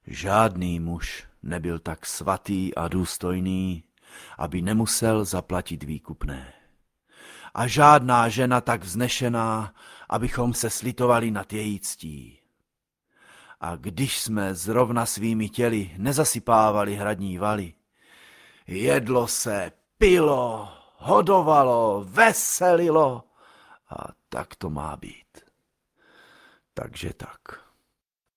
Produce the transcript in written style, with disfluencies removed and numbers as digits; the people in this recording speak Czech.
Žádný muž nebyl tak svatý a důstojný, aby nemusel zaplatit výkupné. A žádná žena tak vznešená, abychom se slitovali nad její ctí. A když jsme zrovna svými těly nezasypávali hradní valy, jedlo se, pilo, hodovalo, veselilo a tak to má být. Takže tak.